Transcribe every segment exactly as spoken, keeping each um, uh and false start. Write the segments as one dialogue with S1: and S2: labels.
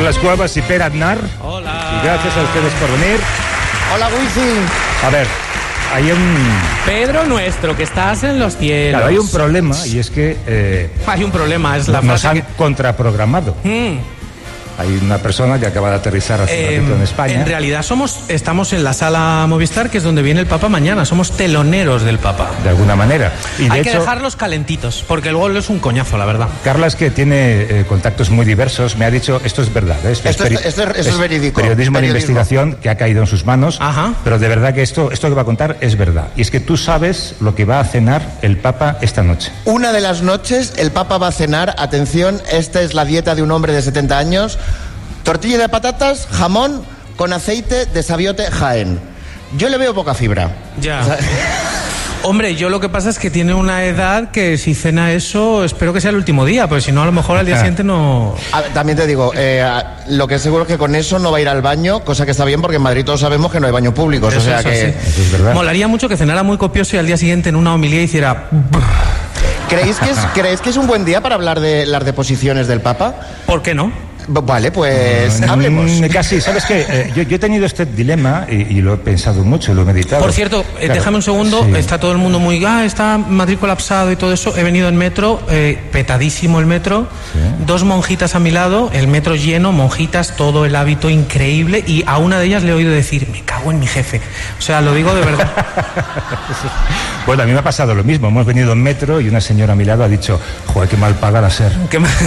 S1: Carlas Cuevas y Per Aznar.
S2: Hola.
S1: Y gracias a ustedes por venir.
S3: Hola, Wifi.
S1: A ver, hay un...
S2: Pedro nuestro, que estás en los cielos.
S1: Claro, hay un problema y es que... Eh,
S2: hay un problema, es la
S1: nos
S2: frase
S1: han
S2: que...
S1: contraprogramado.
S2: Mm.
S1: Hay una persona que acaba de aterrizar hace
S2: Eh,
S1: un ratito en España.
S2: En realidad somos, estamos en la sala Movistar, que es donde viene el Papa mañana. Somos teloneros del Papa.
S1: De alguna manera. Y de
S2: Hay
S1: hecho,
S2: que dejarlos calentitos, porque el gol es un coñazo, la verdad.
S1: Carlas, que tiene eh, contactos muy diversos, me ha dicho, esto es verdad, ¿eh? esto,
S3: Esto
S1: es,
S3: es- esto es- esto es verídico.
S1: Periodismo, de
S3: Periodismo.
S1: investigación que ha caído en sus manos.
S2: Ajá.
S1: Pero de verdad que esto, esto que va a contar es verdad. Y es que tú sabes lo que va a cenar el Papa esta noche.
S3: Una de las noches el Papa va a cenar, atención, esta es la dieta de un hombre de setenta años, tortilla de patatas, jamón con aceite de Sabiote Jaén. Yo le veo poca fibra.
S2: Ya.
S3: O sea,
S2: Hombre, yo lo que pasa es que tiene una edad que si cena eso, espero que sea el último día, porque si no, a lo mejor al día siguiente no...
S3: a ver, también te digo, eh, a- lo que es seguro es que con eso no va a ir al baño, cosa que está bien porque en Madrid todos sabemos que no hay baños públicos, o
S2: Eso
S3: sea
S2: es
S3: que...
S2: así.
S1: Eso es verdad.
S2: Molaría mucho que cenara muy copioso y al día siguiente en una homilía hiciera...
S3: ¿Creéis que, es, ¿Creéis que es un buen día para hablar de las deposiciones del Papa?
S2: ¿Por qué no?
S3: B- Vale, pues hablemos.
S1: Mm, Casi, ¿sabes qué? Eh, yo, yo he tenido este dilema y, y lo he pensado mucho, lo he meditado.
S2: Por cierto, eh,
S1: Claro,
S2: déjame un segundo,
S1: sí.
S2: está todo el mundo muy... Ah, está Madrid colapsado y todo eso. He venido en metro, eh, petadísimo el metro,
S1: Sí.
S2: dos monjitas a mi lado, el metro lleno, monjitas, todo el hábito increíble, y a una de ellas le he oído decir, me cago en mi jefe. O sea, lo digo de verdad.
S1: Bueno, a mí me ha pasado lo mismo. Hemos venido en metro y una señora a mi lado ha dicho, joder, qué mal paga la SER.
S2: Que me-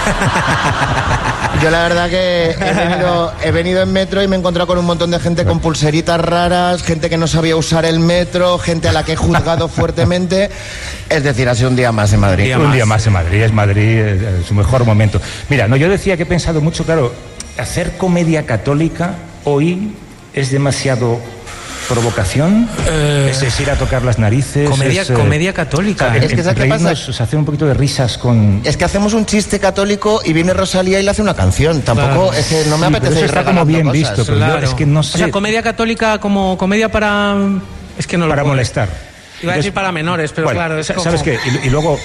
S3: Yo la verdad que he venido, he venido en metro y me he encontrado con un montón de gente con pulseritas raras, gente que no sabía usar el metro, gente a la que he juzgado fuertemente. Es decir, ha sido un día más en Madrid.
S2: Día
S1: un
S2: más,
S1: día más
S2: sí.
S1: en Madrid, es Madrid, es, es su mejor momento. Mira, no, yo decía que he pensado mucho, claro, hacer comedia católica hoy es demasiado provocación,
S2: Eh,
S1: es, es ir a tocar las narices.
S2: comedia,
S1: es, eh,
S2: comedia católica.
S1: o sea,
S2: ¿eh?
S3: Es que ¿sabes qué
S1: reírnos,
S3: pasa?
S1: o sea, hacer un poquito de risas con...
S3: Es que hacemos un chiste católico y viene Rosalía y le hace una canción. Tampoco,
S2: Claro.
S3: es que no me
S1: Sí, pero
S3: apetece
S1: eso
S3: ir
S1: está como
S3: regalando
S1: bien
S3: cosas.
S1: visto, pero yo
S2: Claro.
S1: es que no sé...
S2: O sea, comedia católica como comedia para... Es que no lo
S1: para
S2: puedo.
S1: molestar.
S2: Iba a
S1: Entonces,
S2: decir para menores, pero
S1: bueno,
S2: claro, es
S1: sa-
S2: como...
S1: ¿sabes qué? Y, y luego...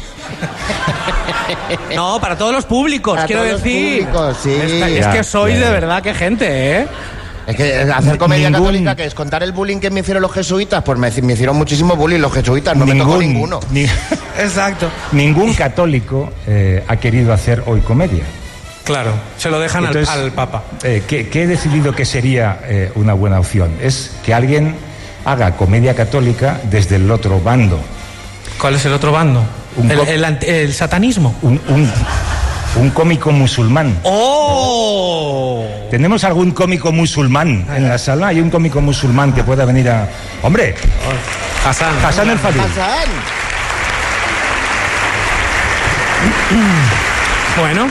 S2: No, para todos los públicos,
S3: Para
S2: quiero
S3: todos los
S2: decir.
S3: públicos, sí.
S2: Esta- es
S1: Ya,
S2: que sois
S1: ya,
S2: de
S1: ya.
S2: verdad que gente, ¿eh?
S3: Es que hacer comedia
S1: Ningún-
S3: católica, que es contar el bullying que me hicieron los jesuitas, pues me, me hicieron muchísimo bullying los jesuitas, no me tocó ninguno.
S1: ni-
S2: Exacto.
S1: ningún católico eh, ha querido hacer hoy comedia.
S2: Claro, se lo dejan al-
S1: Entonces,
S2: al, Papa.
S1: Eh, ¿qué, qué he decidido que sería eh, una buena opción? Es que alguien haga comedia católica desde el otro bando.
S2: ¿Cuál es el otro bando?
S1: Un
S2: El,
S1: co-
S2: el ant- el satanismo.
S1: Un, un, un cómico musulmán.
S2: ¡Oh!
S1: ¿Tenemos algún cómico musulmán en la sala? ¿Hay un cómico musulmán que pueda venir a...? ¡Hombre!
S2: Hassan.
S1: Hassan el Fadil.
S3: Hassan.
S2: Bueno,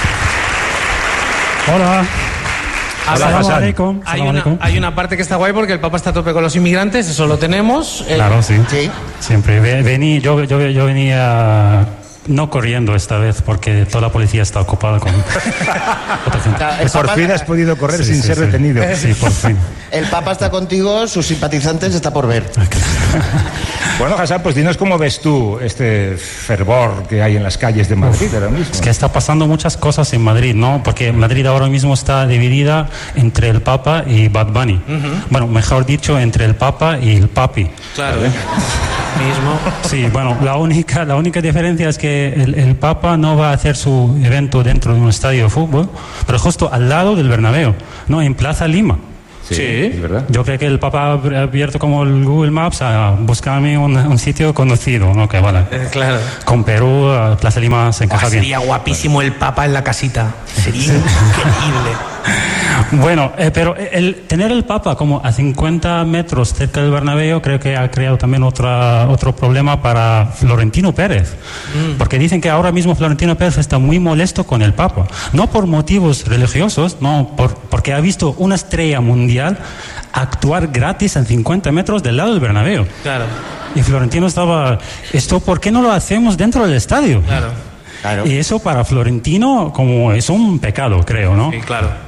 S4: Hola.
S2: Hassan.
S1: Hassan.
S4: Assalamu alaikum.
S2: Hay
S4: Assalamu
S2: una,
S4: alaikum.
S2: hay una parte que está guay porque el Papa está a tope con los inmigrantes, eso lo tenemos. Eh,
S4: Claro, sí.
S3: Sí.
S4: Siempre. Ve- Vení, yo, yo, yo venía no corriendo esta vez porque toda la policía está ocupada con otra gente.
S3: Claro, el
S1: Por
S3: Papa-
S1: fin has podido correr
S4: Sí,
S1: sin
S4: sí,
S1: ser
S4: sí.
S1: detenido.
S4: Sí, por fin.
S3: El Papa está contigo, sus simpatizantes está por ver.
S1: Bueno, Hassan, pues dinos cómo ves tú este fervor que hay en las calles de Madrid ahora mismo.
S4: Es que está pasando muchas cosas en Madrid, ¿no? Porque Madrid ahora mismo está dividida entre el Papa y Bad Bunny. Bueno, mejor dicho, entre el Papa y el Papi.
S2: Claro. Mismo.
S4: Sí, bueno, la única, la única diferencia es que el, el Papa no va a hacer su evento dentro de un estadio de fútbol, pero justo al lado del Bernabéu, ¿no? En Plaza Lima.
S1: Sí,
S2: Sí.
S1: es verdad.
S4: Yo creo que el Papa ha abierto como el Google Maps a buscarme un, un sitio conocido, ¿no? Que vale.
S2: Eh, claro.
S4: Con Perú, a Plaza Lima se encaja
S2: Ah,
S4: bien.
S2: sería guapísimo el Papa en la casita. Sería increíble.
S4: Bueno, eh, pero el tener el Papa como a cincuenta metros cerca del Bernabéu creo que ha creado también otra, otro problema para Florentino Pérez. Porque dicen que ahora mismo Florentino Pérez está muy molesto con el Papa. No por motivos religiosos, no, por, porque ha visto una estrella mundial actuar gratis a cincuenta metros del lado del Bernabéu.
S2: Claro,
S4: Y Florentino estaba, ¿esto por qué no lo hacemos dentro del estadio?
S2: claro.
S3: Claro.
S4: Y eso para Florentino como es un pecado, creo, ¿no?
S2: Sí, claro.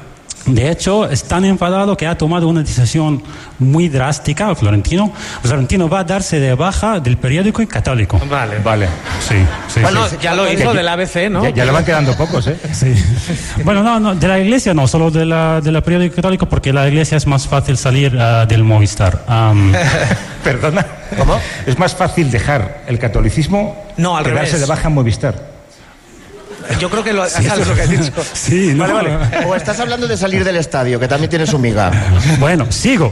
S4: De hecho, es tan enfadado que ha tomado una decisión muy drástica, Florentino. Florentino va a darse de baja del periódico Católico.
S2: Vale.
S1: Vale.
S4: Sí, sí.
S2: Bueno,
S4: sí.
S2: ya lo hizo del A B C, ¿no?
S1: Ya, ya le van quedando pocos, ¿eh?
S4: Sí. Bueno, no, no, de la iglesia no, solo de la, de la periódico Católico, porque la iglesia es más fácil salir uh, del Movistar. Um,
S1: Perdona. ¿Cómo? Es más fácil dejar el catolicismo
S2: No, al
S1: que
S2: revés.
S1: darse de baja en Movistar.
S2: Yo creo que lo, sabes lo que he dicho.
S4: sí, no.
S3: Vale, vale. O estás hablando de salir del estadio, que también tiene su miga.
S4: Bueno, sigo.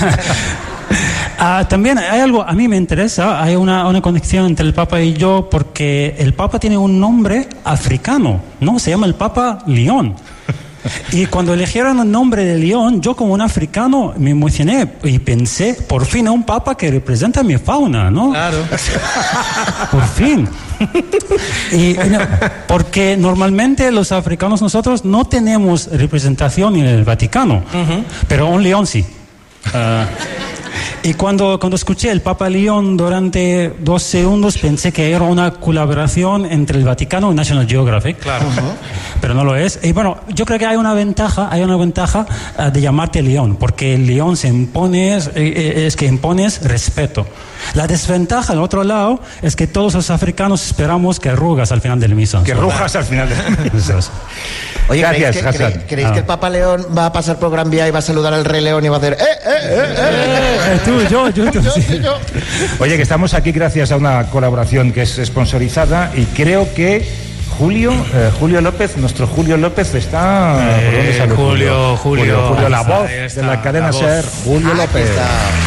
S4: Ah, también hay algo, a mí me interesa, hay una, una conexión entre el Papa y yo, porque el Papa tiene un nombre africano, ¿no? Se llama el Papa León. Y cuando eligieron el nombre de León, yo como un africano me emocioné y pensé, por fin un papa que representa mi fauna, ¿no?
S2: Claro.
S4: Por fin. Y, no, porque normalmente los africanos nosotros no tenemos representación en el Vaticano, uh-huh. pero un león sí. Uh, y cuando, cuando escuché el Papa León durante dos segundos pensé que era una colaboración entre el Vaticano y National Geographic.
S2: Claro.
S4: Uh-huh. Pero no lo es. Y bueno, yo creo que hay una ventaja, hay una ventaja uh, de llamarte León, porque el León se impone, es, es que impones respeto. La desventaja, al otro lado, es que todos los africanos esperamos que rugas al final del misa.
S1: Que rujas al final del misa.
S3: Oye,
S1: Gracias,
S3: ¿creéis, que,
S1: Hassan.
S3: ¿creéis, ¿creéis
S4: Ah.
S3: que el Papa León va a pasar por Gran Vía y va a saludar al Rey León y va a hacer... ¡Eh, eh, eh, eh!
S4: Eh, tú, yo, yo, tú,
S3: Yo,
S4: sí.
S3: yo.
S1: Oye, que estamos aquí gracias a una colaboración que es sponsorizada y creo que Julio, eh, Julio López, nuestro Julio López está...
S2: Eh,
S1: ¿por dónde sale
S2: Julio, Julio,
S1: Julio, Julio, la
S2: ahí está,
S1: voz
S2: ahí está,
S1: de la cadena
S2: la voz.
S1: SER, Julio
S3: Aquí
S1: López.
S3: está.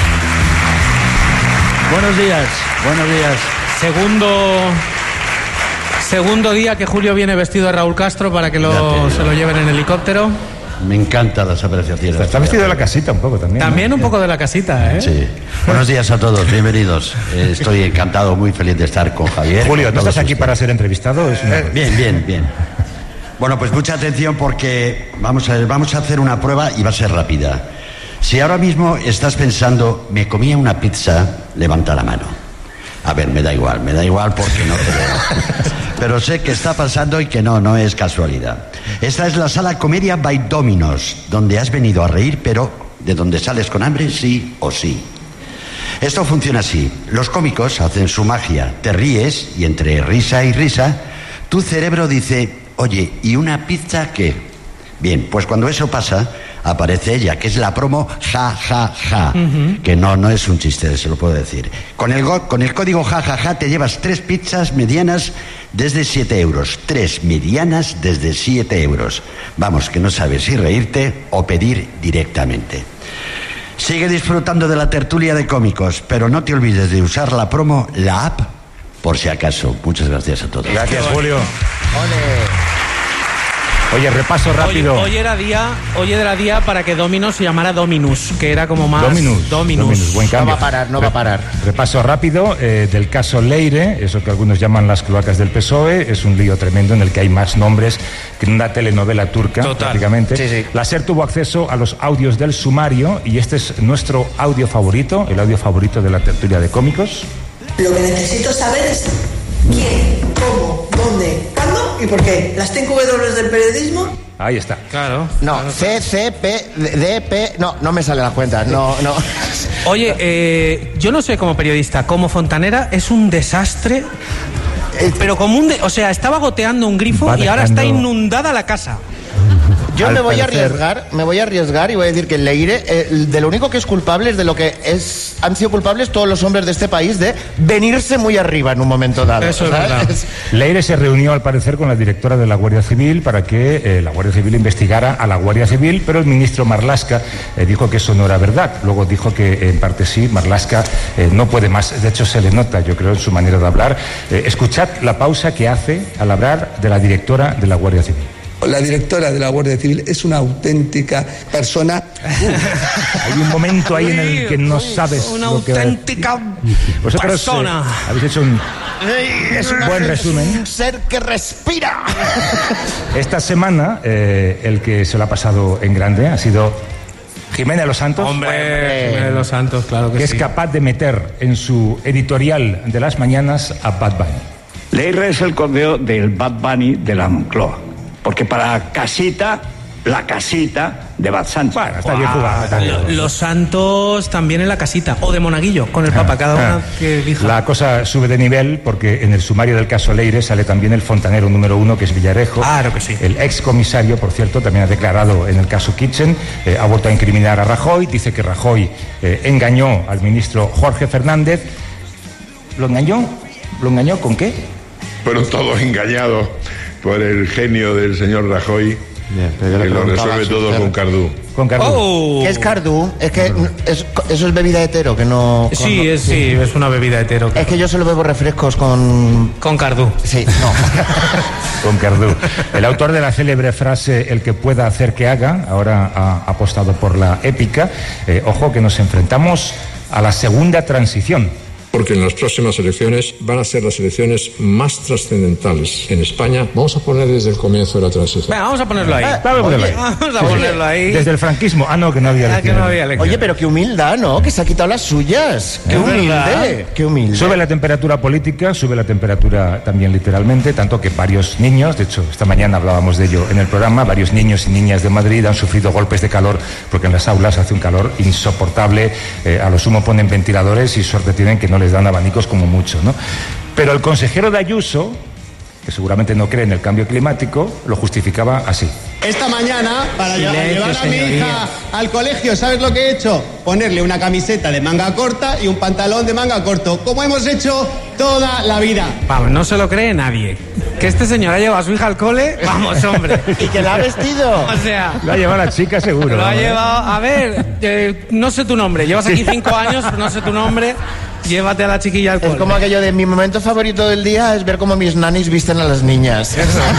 S5: Buenos días, buenos días.
S2: Segundo, segundo día que Julio viene vestido de Raúl Castro para que
S5: Ya te
S2: lo,
S5: digo.
S2: se lo lleven en helicóptero.
S5: Me encantan las apreciaciones.
S1: Está vestido de la casita un poco también. ¿no?
S2: También un poco de la casita, ¿eh?
S5: Sí. Buenos días a todos, bienvenidos. Eh, Estoy encantado, muy feliz de estar con Javier.
S1: Julio,
S5: con
S1: ¿no
S5: todos
S1: estás aquí
S5: ustedes.
S1: para ser entrevistado? Es una-
S5: Bien, bien, bien. Bueno, pues mucha atención porque vamos a ver, vamos a hacer una prueba y va a ser rápida. Si ahora mismo estás pensando, me comía una pizza, levanta la mano. A ver, me da igual, me da igual porque no te veo. Pero sé que está pasando y que no, no es casualidad. Esta es la sala Comedia by Dominos, donde has venido a reír, pero de donde sales con hambre, sí o sí. Esto funciona así. Los cómicos hacen su magia. Te ríes y entre risa y risa, tu cerebro dice, oye, ¿y una pizza qué? Bien, pues cuando eso pasa, aparece ella, que es la promo ja, ja, ja. Uh-huh. Que no, no es un chiste, se lo puedo decir. Con el, go- con el código ja, ja, ja te llevas tres pizzas medianas desde siete euros. Tres medianas desde siete euros. Vamos, que no sabes si reírte o pedir directamente. Sigue disfrutando de la tertulia de cómicos, pero no te olvides de usar la promo, la app, por si acaso. Muchas gracias a todos.
S1: Gracias, Julio. Oye, repaso
S2: Hoy,
S1: rápido.
S2: hoy era día, hoy era día para que Dominos se llamara Dominus, que era como más
S1: Dominus.
S2: Dominus.
S1: Dominus, buen
S3: No
S1: cambio.
S3: va a parar, no va a parar.
S1: Repaso rápido eh, del caso Leire, eso que algunos llaman las cloacas del P S O E, es un lío tremendo en el que hay más nombres que en una telenovela turca,
S2: Total.
S1: prácticamente.
S3: Sí, sí.
S1: La SER tuvo acceso a los audios del sumario y este es nuestro audio favorito, el audio favorito de la tertulia de cómicos.
S6: Lo que necesito saber es quién, cómo, dónde, cuándo y por qué. Las cinco W del periodismo.
S1: Ahí está.
S2: Claro.
S3: No, C, C, P, D, P... No, no me sale la cuenta. No, no.
S2: Oye, eh, yo no sé como periodista, como fontanera es un desastre, pero como un... de- o sea, estaba goteando un grifo
S1: Va
S2: y ahora está
S1: dejando-
S2: inundada la casa.
S3: Yo
S1: Al
S3: me voy a
S1: parecer-
S3: arriesgar, me voy a arriesgar y voy a decir que Leire, eh, de lo único que es culpable es de lo que es, han sido culpables todos los hombres de este país de venirse muy arriba en un momento dado.
S2: Eso es
S3: ¿sabes?
S2: verdad.
S1: Leire se reunió al parecer con la directora de la Guardia Civil para que eh, la Guardia Civil investigara a la Guardia Civil, pero el ministro Marlaska eh, dijo que eso no era verdad. Luego dijo que eh, en parte sí, Marlaska eh, no puede más. De hecho se le nota, yo creo, en su manera de hablar. Eh, escuchad la pausa que hace al hablar de la directora de la Guardia Civil.
S7: La directora de la Guardia Civil es una auténtica persona.
S1: Hay un momento ahí en el que no sabes
S2: Una
S1: lo que va a decir.
S2: auténtica
S1: Vosotros,
S2: persona.
S1: eh, habéis hecho un
S3: Es un
S1: buen resumen.
S3: ser que respira.
S1: Esta semana eh, el que se lo ha pasado en grande ha sido Jimena Los Santos.
S2: Hombre, Jiménez de los Santos, claro que,
S1: que
S2: sí.
S1: es capaz de meter en su editorial de las mañanas a Bad Bunny.
S8: Leire es el cordero del Bad Bunny de la Moncloa, porque para casita la casita de Bad Sánchez.
S1: Bueno, está bien jugado. Está bien jugado.
S2: Los santos también en la casita, o de Monaguillo, con el Papa, cada una que elija.
S1: La cosa sube de nivel porque en el sumario del caso Leire sale también el fontanero número uno, que es Villarejo.
S2: Claro que sí.
S1: El excomisario, por cierto, también ha declarado en el caso Kitchen, eh, ha vuelto a incriminar a Rajoy, dice que Rajoy eh, engañó al ministro Jorge Fernández. ¿Lo engañó? ¿Lo engañó con qué?
S9: Fueron todos engañados por el genio del señor Rajoy. Bien, que lo resuelve todo con Cardú.
S1: Con Cardú.
S2: Oh.
S3: ¿Qué es Cardú? Es que es, eso es bebida hetero, que no... Con,
S2: Sí, es, sí, es una bebida hetero.
S3: Es que yo solo bebo refrescos con...
S2: Con Cardú.
S3: Sí, no.
S1: Con Cardú. El autor de la célebre frase "el que pueda hacer que haga", ahora ha apostado por la épica. Eh, ojo que nos enfrentamos a la segunda transición.
S10: Porque en las próximas elecciones van a ser las elecciones más trascendentales en España. Vamos a poner desde el comienzo de la transición.
S2: Venga, vamos a ponerlo ahí.
S1: Ah, vamos a ponerlo ahí.
S2: Vamos a ponerlo ahí.
S1: Desde el franquismo. Ah, no, que no había
S2: Ah, que
S1: elecciones.
S2: no había elecciones.
S3: Oye, pero qué humildad, ¿no? Que se ha quitado las suyas. Qué
S2: Es
S3: humilde.
S2: verdad.
S3: Qué humilde.
S1: Sube la temperatura política, sube la temperatura también literalmente, tanto que varios niños, de hecho esta mañana hablábamos de ello en el programa, varios niños y niñas de Madrid han sufrido golpes de calor porque en las aulas hace un calor insoportable, eh, a lo sumo ponen ventiladores y suerte tienen que no les dan abanicos como mucho, ¿no? Pero el consejero de Ayuso, que seguramente no cree en el cambio climático, lo justificaba así.
S11: Esta mañana, para
S2: Silencio,
S11: llevar a mi
S2: señoría.
S11: hija al colegio, ¿sabes lo que he hecho? Ponerle una camiseta de manga corta y un pantalón de manga corto, como hemos hecho toda la vida.
S2: Vamos, no se lo cree nadie. Que este señor ha llevado a su hija al cole, vamos, hombre.
S3: ¿Y que la ha vestido?
S2: O sea,
S1: Lo ha llevado la chica seguro.
S2: lo ha
S1: ¿no?
S2: llevado... A ver, eh, no sé tu nombre. Llevas aquí cinco años, no sé tu nombre. Llévate a la chiquilla al cole.
S3: Es como aquello de mi momento favorito del día es ver cómo mis nanis visten a las niñas.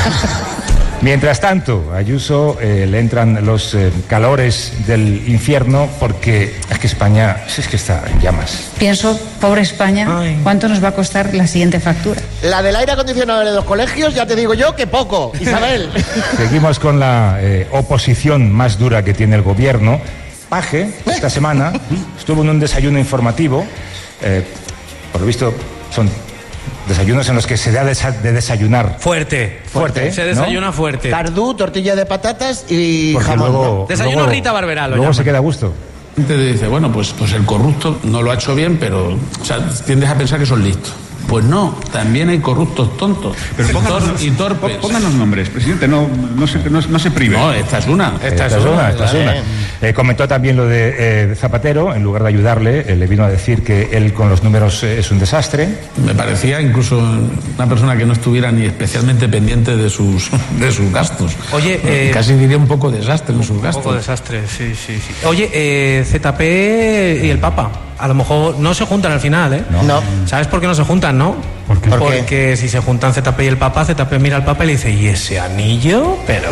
S1: Mientras tanto, a Ayuso eh, le entran los eh, calores del infierno porque es que España es que está en llamas.
S12: Pienso, pobre España,
S2: Ay.
S12: ¿cuánto nos va a costar la siguiente factura?
S3: La del aire acondicionado de los colegios, ya te digo yo que poco, Isabel.
S1: Seguimos con la eh, oposición más dura que tiene el gobierno. Paje, esta semana, estuvo en un desayuno informativo. Eh, por lo visto, son desayunos en los que se da desa- de desayunar.
S2: Fuerte.
S1: Fuerte,
S2: Se
S1: ¿no?
S2: desayuna fuerte.
S3: Cardú, tortilla de patatas y
S1: Porque
S3: jamón.
S1: luego,
S2: Desayuno
S1: luego-
S2: Rita Barberá, lo
S1: Luego
S2: llaman.
S1: se queda a gusto.
S13: Te dice, bueno, pues, pues el corrupto no lo ha hecho bien, pero o sea, tiendes a pensar que son listos. Pues no, también hay corruptos tontos.
S14: Pero
S13: y,
S14: pónganos,
S13: tor- y torpes.
S14: pónganos nombres, presidente, no, no, se, no, no se prive.
S13: No, esta es una.
S1: Esta, es una, esta es una. Eh, comentó también lo de eh, Zapatero, en lugar de ayudarle, eh, le vino a decir que él con los números eh, es un desastre.
S13: Me parecía incluso una persona que no estuviera ni especialmente pendiente de sus, de sus gastos.
S2: Oye, eh,
S13: Casi diría un poco desastre en sus
S2: un
S13: gastos.
S2: poco desastre, sí, sí, sí. Oye, eh, Z P y el Papa, a lo mejor no se juntan al final, ¿eh?
S3: No.
S2: ¿Sabes por qué no se juntan, no?
S4: ¿Por qué?
S3: ¿Por qué?
S2: Porque si se juntan Z P y el Papa, Z P mira al Papa y le dice, ¿y ese anillo? Pero...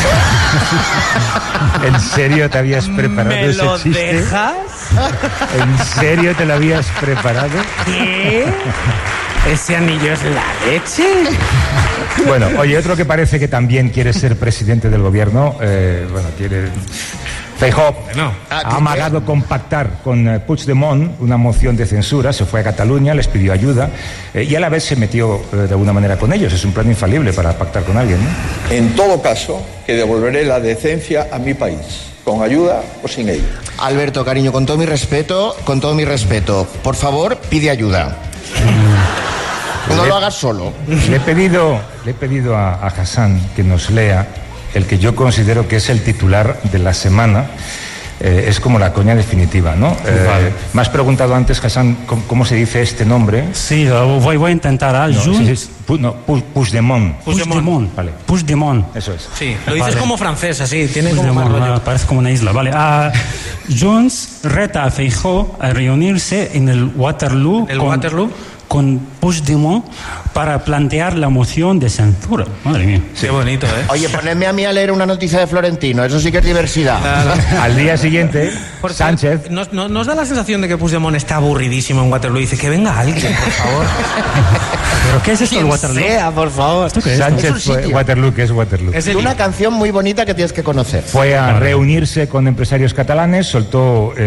S1: ¿En serio te habías preparado
S2: ¿Me
S1: ese
S2: lo
S1: chiste?
S2: dejas?
S1: ¿En serio te lo habías preparado?
S2: ¿Qué? ¿Ese anillo es la leche?
S1: Bueno, oye, otro que parece que también quiere ser presidente del gobierno, eh, bueno, quiere... Feijóo
S2: No.
S1: ha amagado con pactar con eh, Puigdemont una moción de censura, se fue a Cataluña, les pidió ayuda eh, y a la vez se metió eh, de alguna manera con ellos. Es un plan infalible para pactar con alguien, ¿no?
S15: En todo caso, que devolveré la decencia a mi país, con ayuda o sin ella.
S3: Alberto, cariño, con todo mi respeto, con todo mi respeto, por favor, pide ayuda. No
S1: Le-
S3: lo hagas solo.
S1: Le he pedido, le he pedido a, a Hassan que nos lea el que yo considero que es el titular de la semana. Eh, es como la coña definitiva, ¿no? Eh,
S4: Vale.
S1: Me has preguntado antes, Hassan, ¿cómo, cómo se dice este nombre?
S4: Sí, lo voy, voy a intentar. ¿ah?
S1: No,
S4: Jun-
S1: sí, sí, Pu- no, Pu- Puigdemont.
S4: Puigdemont.
S1: Vale.
S4: Puigdemont.
S1: Eso es.
S2: Sí, lo dices
S4: Vale.
S2: como francés, así, tiene como más
S4: Puigdemont,
S2: rollo.
S4: ah, parece como una isla. Vale. Ah, Junts reta a Feijóo a reunirse en el Waterloo,
S2: ¿El
S4: con,
S2: Waterloo?
S4: con Puigdemont para plantear la moción de censura. Madre mía.
S2: Qué bonito, ¿eh?
S3: Oye, ponedme a mí a leer una noticia de Florentino, eso sí que es diversidad.
S1: Al día siguiente,
S2: Porque
S1: Sánchez...
S2: Nos, nos, nos da la sensación de que Puigdemont está aburridísimo en Waterloo y dice que venga alguien, por favor.
S4: ¿Pero qué es esto del
S2: Quien
S4: Waterloo?
S2: sea, por favor.
S4: ¿Esto qué es?
S1: Sánchez
S3: Es un
S1: fue
S3: sitio.
S1: Waterloo, que es Waterloo.
S2: Es el-
S3: Una canción muy bonita que tienes que conocer.
S1: Fue a reunirse con empresarios catalanes, soltó... eh,